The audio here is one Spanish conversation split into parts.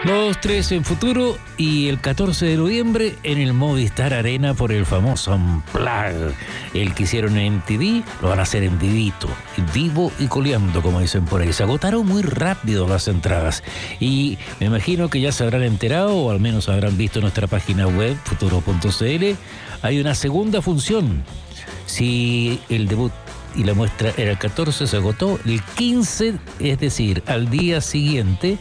Los tres en futuro y el 14 de noviembre en el Movistar Arena por el famoso Unplugged. El que hicieron en MTV lo van a hacer en vivito, vivo y coleando, como dicen por ahí. Se agotaron muy rápido las entradas y me imagino que ya se habrán enterado o al menos habrán visto en nuestra página web futuro.cl. Hay una segunda función. Si el debut y la muestra era el 14, se agotó el 15, es decir, al día siguiente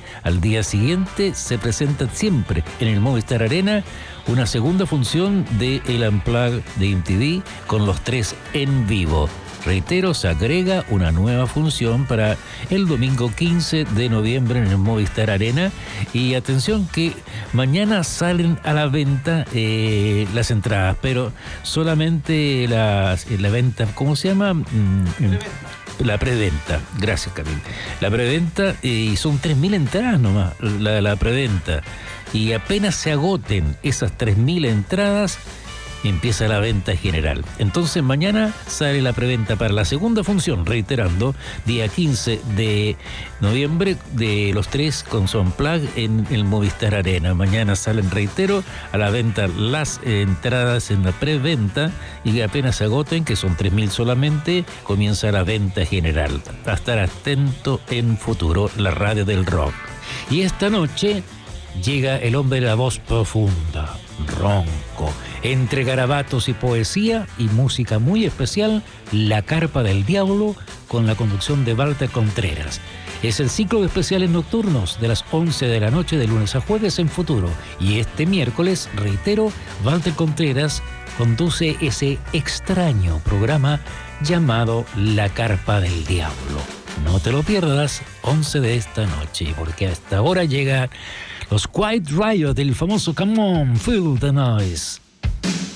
se presenta siempre en el Movistar Arena una segunda función de el Unplugged de MTV con los tres en vivo. Reitero, se agrega una nueva función para el domingo 15 de noviembre en el Movistar Arena. Y atención que mañana salen a la venta las entradas, pero solamente la venta, ¿cómo se llama? La preventa. Gracias, Camil. La preventa, y son 3.000 entradas nomás, la preventa. Y apenas se agoten esas 3.000 entradas, empieza la venta general. Entonces mañana sale la preventa para la segunda función, reiterando, día 15 de noviembre de los tres con su Unplugged en el Movistar Arena. Mañana salen, reitero, a la venta las entradas en la preventa y apenas se agoten, que son 3.000 solamente, comienza la venta general. A estar atento en Futuro, la radio del rock. Y esta noche llega el hombre de la voz profunda, ronco, entre garabatos y poesía y música muy especial, La Carpa del Diablo, con la conducción de Walter Contreras. Es el ciclo de especiales nocturnos de las 11 de la noche de lunes a jueves en Futuro. Y este miércoles, reitero, Walter Contreras conduce ese extraño programa llamado La Carpa del Diablo. No te lo pierdas, 11 de esta noche, porque hasta ahora llega los Quiet Riot del famoso Come On, Feel the Noise.